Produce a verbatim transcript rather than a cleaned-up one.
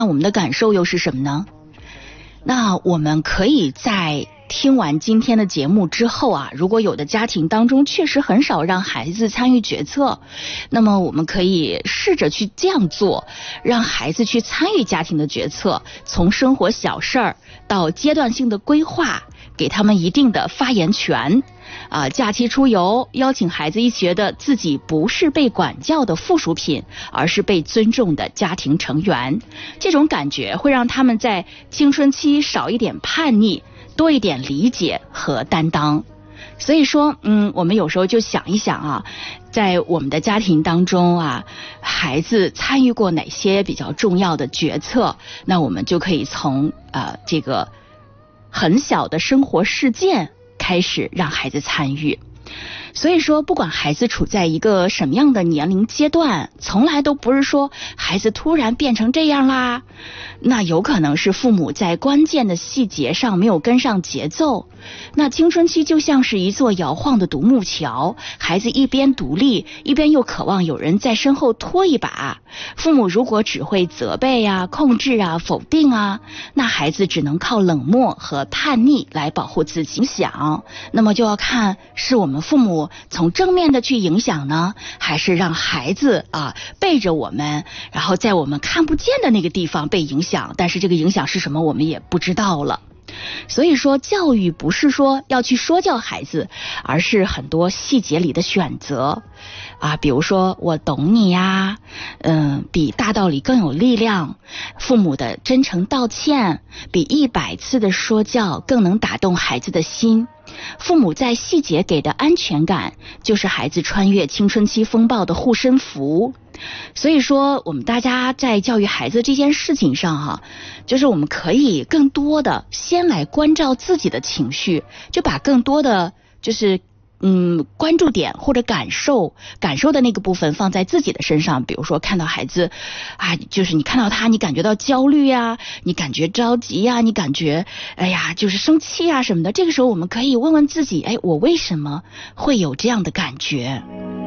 那我们的感受又是什么呢？那我们可以在听完今天的节目之后啊，如果有的家庭当中确实很少让孩子参与决策，那么我们可以试着去这样做，让孩子去参与家庭的决策，从生活小事儿到阶段性的规划，给他们一定的发言权。啊，假期出游，邀请孩子一起觉得自己不是被管教的附属品，而是被尊重的家庭成员。这种感觉会让他们在青春期少一点叛逆，多一点理解和担当。所以说，嗯，我们有时候就想一想啊，在我们的家庭当中啊，孩子参与过哪些比较重要的决策，那我们就可以从呃这个很小的生活事件开始让孩子参与。所以说，不管孩子处在一个什么样的年龄阶段，从来都不是说孩子突然变成这样啦，那有可能是父母在关键的细节上没有跟上节奏。那青春期就像是一座摇晃的独木桥，孩子一边独立，一边又渴望有人在身后拖一把。父母如果只会责备啊、控制啊、否定啊，那孩子只能靠冷漠和叛逆来保护自己。想，那么就要看是我们父母从正面的去影响呢，还是让孩子啊背着我们，然后在我们看不见的那个地方被影响，但是这个影响是什么我们也不知道了。所以说，教育不是说要去说教孩子，而是很多细节里的选择啊，比如说我懂你呀，嗯，比大道理更有力量。父母的真诚道歉，比一百次的说教更能打动孩子的心。父母在细节给的安全感，就是孩子穿越青春期风暴的护身符。所以说，我们大家在教育孩子这件事情上哈、啊，就是我们可以更多的先来关照自己的情绪，就把更多的就是嗯关注点或者感受感受的那个部分放在自己的身上。比如说看到孩子啊，就是你看到他，你感觉到焦虑呀、啊，你感觉着急呀、啊，你感觉哎呀就是生气啊什么的，这个时候我们可以问问自己，哎，我为什么会有这样的感觉？